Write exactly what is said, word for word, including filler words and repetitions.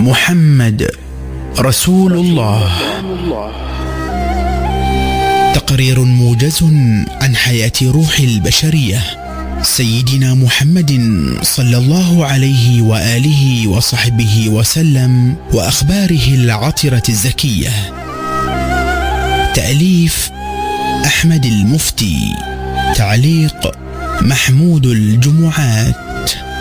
محمد رسول الله. تقرير موجز عن حياة روح البشرية سيدنا محمد صلى الله عليه وآله وصحبه وسلم وأخباره العطرة الزكية. تأليف أحمد المفتي، تعليق محمود الجمعات.